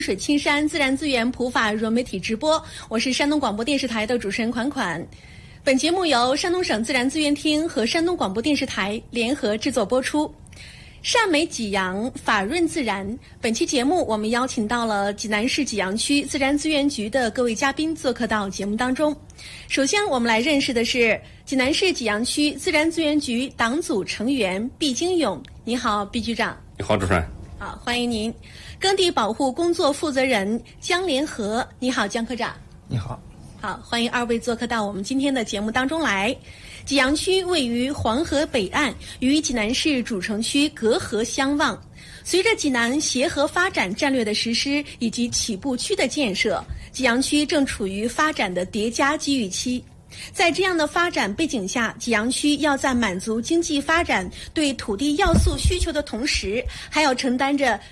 水青山自然资源普法融媒体直播，我是山东广播电视台的主持人款款。本节目由山东省自然资源厅和山东广播电视台联合制作播出。善美济阳，法润自然。本期节目我们邀请到了济南市济阳区自然资源局的各位嘉宾做客到节目当中。首先我们来认识的是济南市济阳区自然资源局党组成员毕金勇。你好，毕局长。 你好，主持人。 好，欢迎您。耕地保护工作负责人姜连和。你好，姜科长。 你好。 好，欢迎二位做客到我们今天的节目当中来。济阳区位于黄河北岸，与济南市主城区隔河相望。随着济南协和发展战略的实施以及起步区的建设，济阳区正处于发展的叠加机遇期。在这样的发展背景下，济阳区要在满足经济发展对土地要素需求的同时，还要承担着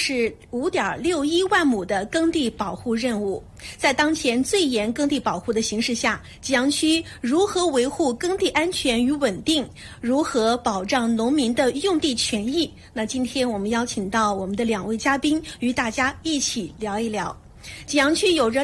65.61万亩的耕地保护任务。在当前最严耕地保护的形势下，济阳区如何维护耕地安全与稳定，如何保障农民的用地权益？那今天我们邀请到我们的两位嘉宾，与大家一起聊一聊。济阳区有着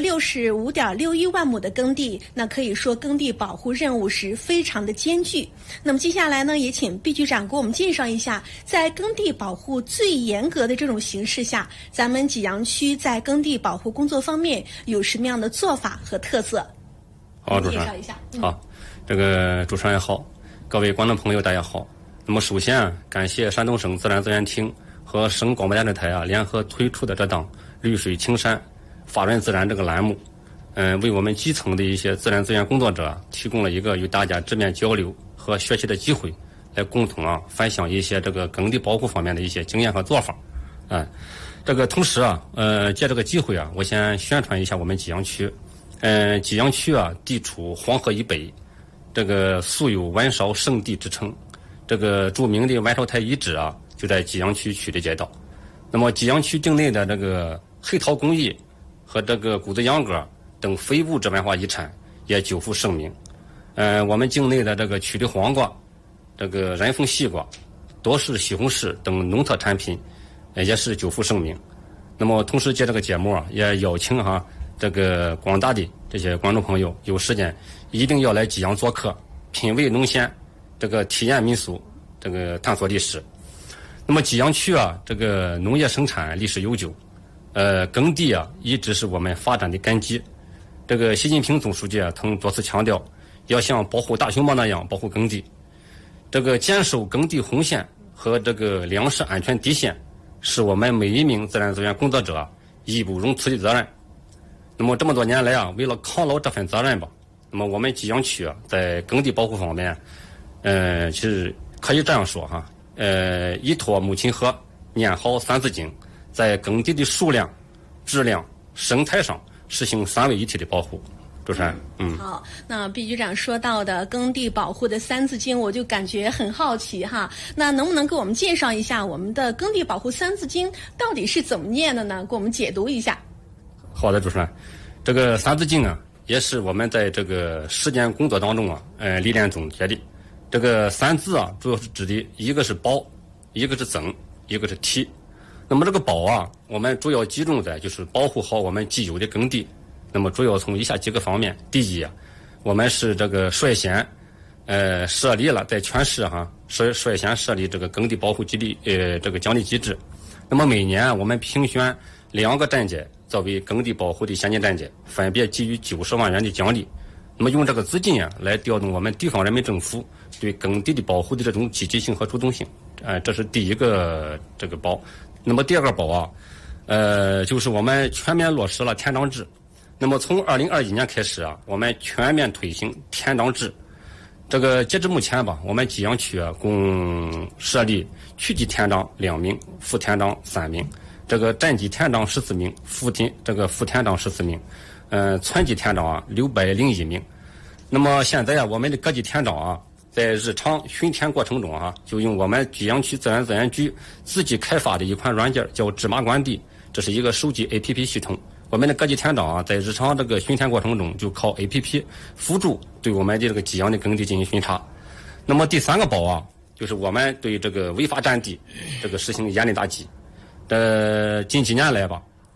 65.61万亩的耕地，那可以说耕地保护任务是非常的艰巨。那么接下来呢，也请毕局长给我们介绍一下，在耕地保护最严格的这种形势下，咱们济阳区在耕地保护工作方面有什么样的做法和特色？ 好，主持人。 介绍一下。 好，这个主持人好，各位观众朋友大家好。那么首先感谢山东省自然资源厅和省广播电视台联合推出的这档绿水青山法润自然这个栏目，为我们基层的一些自然资源工作者提供了一个与大家直面交流和学习的机会，来共同分享一些这个耕地保护方面的一些经验和做法。这个同时借这个机会我先宣传一下我们济阳区。济阳区地处黄河以北，这个素有玩韶圣地之称。这个著名的玩韶台遗址就在济阳区取的街道。那么济阳区境内的这个黑陶工艺和这个谷子秧歌等非物质文化遗产也久负盛名。我们境内的这个曲的黄瓜、这个人凤西瓜、多士西红柿等农特产品也是久负盛名。那么同时借这个节目也邀请这个广大的这些观众朋友有时间一定要来济阳做客，品味农闲，这个体验民俗，这个探索历史。那么济阳区这个农业生产历史悠久，耕地一直是我们发展的根基。这个习近平总书记曾多次强调，要像保护大熊猫那样保护耕地。这个坚守耕地红线和这个粮食安全底线，是我们每一名自然资源工作者义不容辞的责任。那么这么多年来为了抗牢这份责任那么我们济阳区在耕地保护方面，其实可以这样说依托母亲河，念好三字经，在耕地的数量、质量、生态上实行三位一体的保护。主持人， 好，那毕局长说到的耕地保护的三字经，我就感觉很好奇那能不能给我们介绍一下我们的耕地保护三字经到底是怎么念的呢？给我们解读一下。 好的，主持人，这个三字经也是我们在这个实践工作当中历练总结的。这个三字主要是指的一个是保，一个是增，一个是提。那么这个保我们主要集中在就是保护好我们既有的耕地。那么主要从以下几个方面。第一我们是这个率先设立了在全市率先设立这个耕地保护这个奖励机制。那么每年我们评选2个站姐作为耕地保护的先进站姐，分别给予90万元的奖励。那么用这个资金来调动我们地方人民政府对耕地的保护的这种积极性和主动性。这是第一个这个保。那么第二个保就是我们全面落实了田长制。那么从2021年开始我们全面推行田长制。这个截至目前我们济阳区共设立区级田长2名，副田长3名，这个站级田长14名，副田长14名，村级田长601名。那么现在我们的各级田长在日常巡田过程中就用我们济阳区自然资源局自己开发的一款软件叫芝麻管地，这是一个手机 APP 系统。我们的各级田长在日常这个巡田过程中就靠 APP 辅助对我们的这个济阳的耕地进行巡查。那么第三个保就是我们对这个违法占地这个实行严厉打击。近几年来我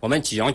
我们济阳